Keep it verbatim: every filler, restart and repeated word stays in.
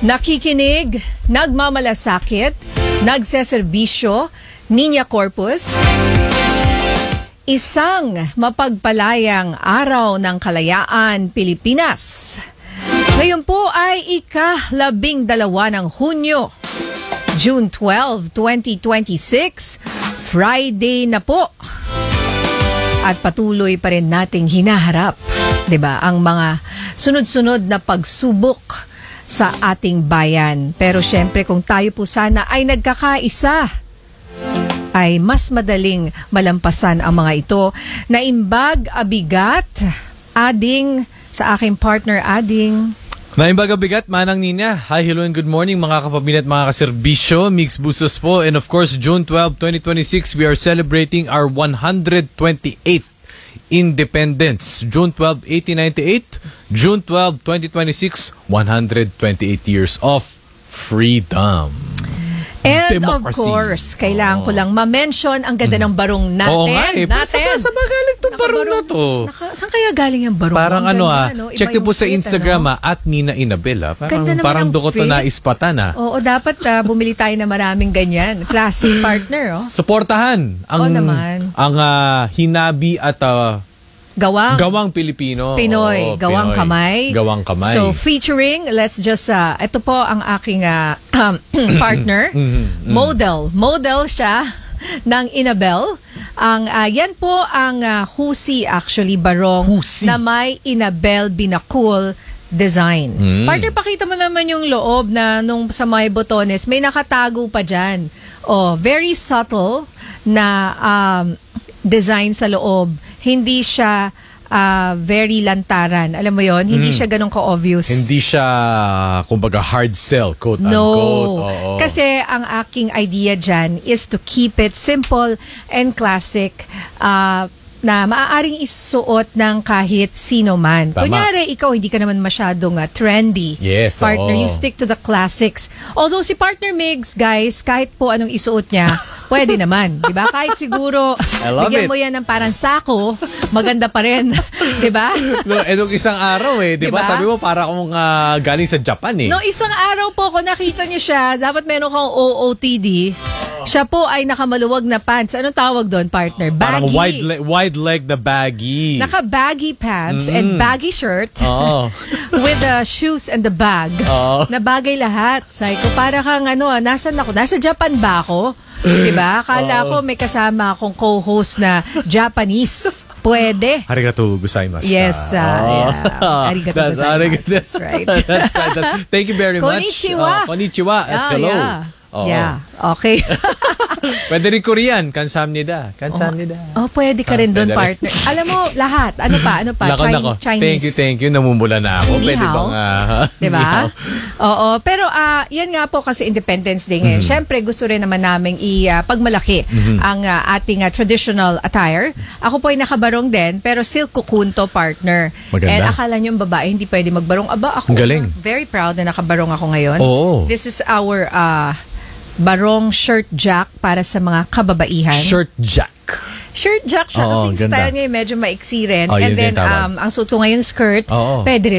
Nakikinig, nagmamalasakit, nagseserbisyo, Niña Corpus. Isang mapagpalayang araw ng kalayaan, Pilipinas. Ngayon po ay ika-labing dalawa ng Hunyo, June twelfth, twenty twenty-six, Friday na po. At patuloy pa rin nating hinaharap, 'di ba, ang mga sunod-sunod na pagsubok sa ating bayan. Pero syempre kung tayo po sana ay nagkakaisa, ay mas madaling malampasan ang mga ito. Naimbag, abigat, ading sa aking partner, ading. Naimbag, abigat, manang Nina. Hi, hello and good morning mga kapamilya at mga kaserbisyo. Mix Bustos po. And of course, June twelfth, twenty twenty-six, we are celebrating our one hundred twenty-eighth Independence. June twelfth, eighteen ninety-eight. June twelfth, twenty twenty-six, one hundred twenty-eight years of freedom. And of Democracy. course, kailangan oh. ko lang ma-mention ang ganda ng barong natin. Oo nga eh. natin. Sa ba galing itong barong na to? Naka, saan kaya galing yung barong? Parang ang ano ganda, ah, no? Iba check niyo po sa fit, Instagram ano? ah, at Nina Inabel ah. Parang, Ganda naman parang ang doon ko to fit. naispatan ah. Oo, dapat uh, bumili tayo na maraming ganyan. Classic partner, oh. Suportahan ang, Oo naman. ang uh, hinabi at uh, Gawang. Gawang Pilipino. Pinoy. Oo, Gawang Pinoy. kamay. Gawang kamay. So, featuring, let's just, uh, ito po ang aking uh, partner. mm-hmm. Model. Model siya ng Inabel. Ang, uh, yan po ang uh, Husi actually, barong Husi. na may Inabel Binakul design. Mm. Partner, pakita mo naman yung loob na nung sa may botones, may nakatago pa dyan. Oh, very subtle na um, design sa loob. Hindi siya uh, very lantaran. Alam mo yon, hindi Mm. siya ganun ka-obvious. Hindi siya, kumbaga, hard sell, quote No. unquote. Oo. Kasi ang aking idea dyan is to keep it simple and classic, uh, na maaaring isuot ng kahit sino man. Tama. Kunyari, ikaw hindi ka naman masyadong uh, trendy. Yes, partner, oo. you stick to the classics. Although si Partner Migs, guys, kahit po anong isuot niya, pwede naman. Diba? Kahit siguro, I love bigyan it. mo yan ng parang sako, maganda pa rin. Diba? No, eh, nung isang araw eh, di ba? Diba? Sabi mo, para akong uh, galing sa Japan eh. No, isang araw po ko nakita niyo siya, dapat meron kang O O T D. Siya po ay nakamaluwag na pants. Anong tawag doon, partner? Baggy. Parang wide, le- wide leg na baggy. Naka-baggy pants Mm. and baggy shirt Oo. with the shoes and the bag. Oo. Na bagay lahat. Sabi ko, para kang ano, nasan ako? Nasa Japan ba ako? Diba? Akala ko may kasama akong co-host na Japanese. Pwede. Arigatou gozaimasu. Yes, uh, yeah. Arigatou That's, gozaimasu. arigatou. That's right. That's right. That's- thank you very much. Konnichiwa. Oh, konnichiwa. That's Ah, hello. yeah. Oo. Yeah. Okay. Pwede rin Korean. Kansamnida. Kansamnida. Oh, pwede ka rin Ah, doon, pwede rin. partner. Alam mo, lahat. Ano pa? Ano pa? Nako, Chin- nako. Chinese. Thank you, thank you. Namumula na ako. Ni Pwede hao. bang... Uh, Diba? ni hao. Oo. Pero ah, yan nga po kasi Independence Day ngayon. Mm-hmm. Siyempre, gusto rin naman namin i-pagmalaki ang ah, ating ah, traditional attire. Ako po ay nakabarong din, pero silk cocoon to, partner. Maganda. And akala nyo yung babae, hindi pwede magbarong. Aba, ako, Ang galing. very proud na nakabarong ako ngayon. Oo. This is our uh, barong shirt jack para sa mga kababaihan. Shirt jack. Shirt jack siya Oo, kasi ganda. style niya medyo maiksi rin. Oh, And yun then, din tawag. um, ang suot ko ngayon skirt, Oo. pwede rin